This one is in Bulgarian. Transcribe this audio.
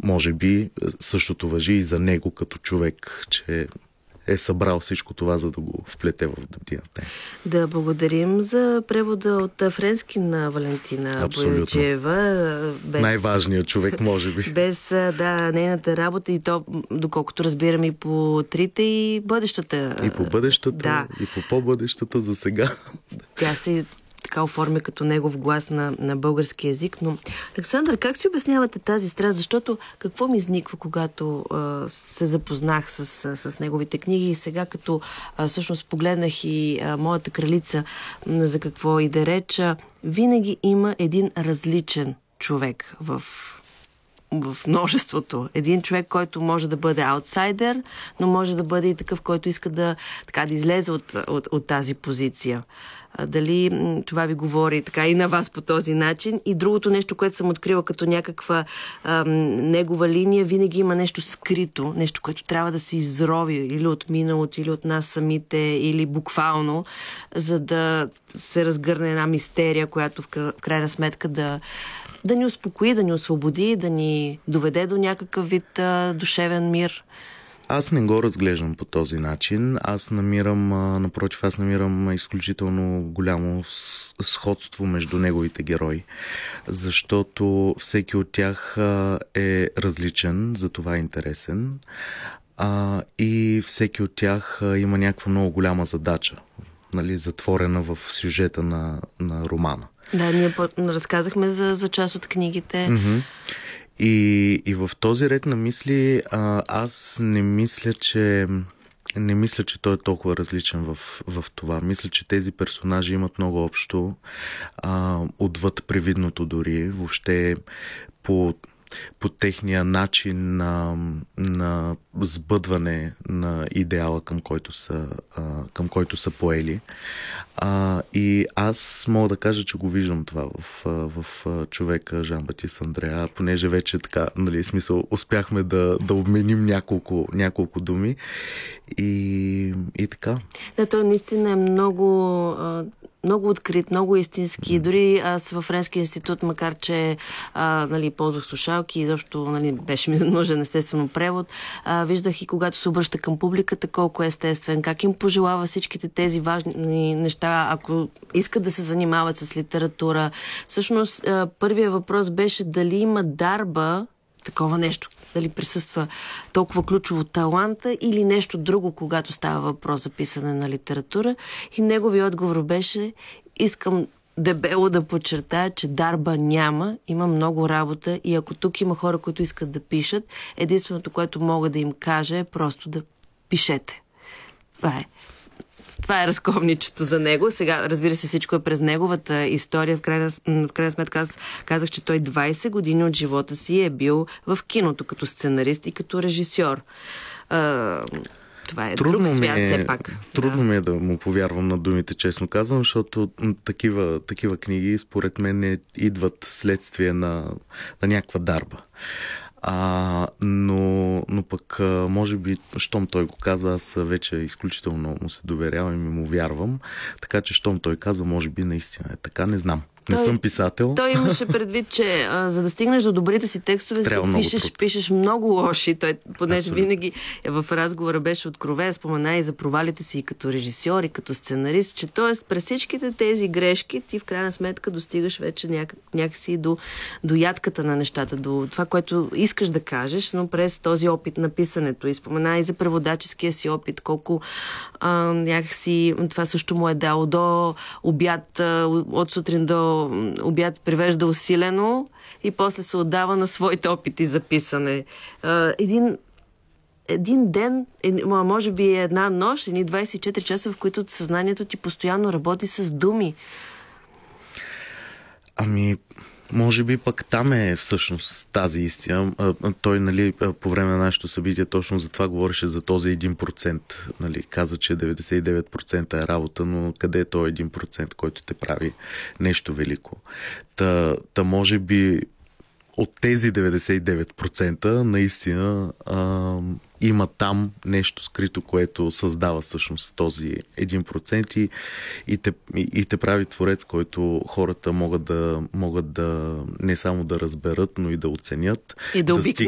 може би същото важи и за него като човек, че е събрал всичко това, за да го вплете в Дъбдината. Да благодарим за превода от френски на Валентина Бояджиева. Най-важният човек, може би. Без нейната работа и то, доколкото разбирам, и по трите и бъдещата. И по бъдещата, и по по-бъдещата за сега. Тя се така оформя като негов глас на български език. Но, Александър, как си обяснявате тази страст? Защото какво ми изниква, когато се запознах с неговите книги и сега, като всъщност погледнах и Моята кралица, за какво и да реча, винаги има един различен човек в множеството. Един човек, който може да бъде аутсайдер, но може да бъде и такъв, който иска да излезе от тази позиция. Дали това ви говори така и на вас по този начин? И другото нещо, което съм открила като някаква негова линия, винаги има нещо скрито, нещо, което трябва да се изрови или от миналото, или от нас самите, или буквално, за да се разгърне една мистерия, която в крайна сметка да ни успокои, да ни освободи, да ни доведе до някакъв вид душевен мир. Аз не го разглеждам по този начин. Напротив, аз намирам изключително голямо сходство между неговите герои. Защото всеки от тях е различен, затова е интересен. И всеки от тях има някаква много голяма задача, затворена в сюжета на романа. Да, ние разказахме за част от книгите. Mm-hmm. И в този ред на мисли аз не мисля, че той е толкова различен в това. Мисля, че тези персонажи имат много общо, отвъд привидното дори, въобще по техния начин на сбъдване на идеала, към който са поели. И аз мога да кажа, че го виждам това в човека Жан-Батист Андреа, понеже вече така, смисъл, успяхме да обменим няколко думи и така. Да, той наистина е много открит, много истински. Дори аз във Френския институт, макар че ползвах слушалки и изобщо беше ми нужен естествено превод, виждах и когато се обръща към публиката, колко е естествен, как им пожелава всичките тези важни неща, ако искат да се занимават с литература. Всъщност, първият въпрос беше дали има дарба, такова нещо, дали присъства толкова ключово таланта или нещо друго, когато става въпрос за писане на литература. И неговият отговор беше: искам дебело да подчертая, че дарба няма, има много работа и ако тук има хора, които искат да пишат, единственото, което мога да им кажа е просто да пишете. Това е разковничето за него. Сега, разбира се, всичко е през неговата история. В крайна сметка аз казах, че той 20 години от живота си е бил в киното като сценарист и като режисьор. Това е друг свят, все пак. Трудно ми е да му повярвам на думите, честно казвам, защото такива книги, според мен, не идват следствие на някаква дарба. Но пък, може би, щом той го казва, аз вече изключително му се доверявам и му вярвам. Така че, щом той казва, може би наистина е така, не знам. Не съм писател. Той имаше предвид, че за да стигнеш до добрите си текстове, пишеш много лоши. Той, понеже винаги в разговора беше откровен, спомена и за провалите си и като режисьор, и като сценарист, че т.е. през всичките тези грешки ти в крайна сметка достигаш вече някакси до ядката на нещата, до това, което искаш да кажеш, но през този опит на писането. И спомена и за преводаческия си опит, колко някакси това също му е дало до обяд, от сутрин до обяд превежда усилено и после се отдава на своите опити за писане. Един ден, може би една нощ, 24 часа, в които съзнанието ти постоянно работи с думи. Може би пък там е всъщност тази истина. Той, по време на нашето събитие точно за това говореше, за този 1%. Каза, че 99% е работа, но къде е този 1%, който те прави нещо велико? Та може би от тези 99% наистина има там нещо скрито, което създава всъщност този 1% и те прави творец, който хората могат да не само да разберат, но и да оценят. И да обикнат.